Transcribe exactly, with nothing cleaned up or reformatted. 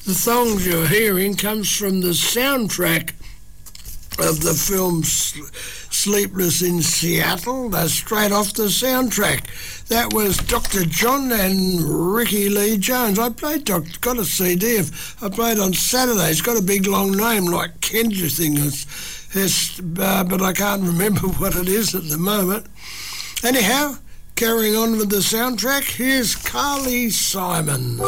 The songs you're hearing comes from the soundtrack of the film Sleepless in Seattle. They're straight off the soundtrack. That was Doctor John and Ricky Lee Jones. I played Doctor got a C D of, I played on Saturday. It's got a big long name like Kendra thing, it's, it's, uh, but I can't remember what it is at the moment. Anyhow, carrying on with the soundtrack, here's Carly Simon.